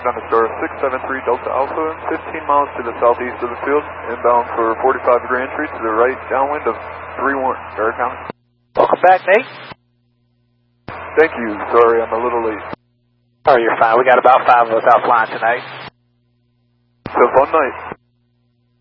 on the star 673 Delta Alpha, 15 miles to the southeast of the field, inbound for 45 degree entry to the right, downwind of 31, Garrett County. Welcome back, Nate. Thank you, sorry I'm a little late. Oh, you're fine. We got about 5 of us out flying tonight. Have a fun night.